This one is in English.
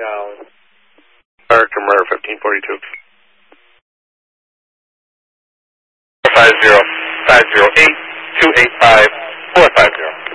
down. American Murder 1542. 50 508 285 450.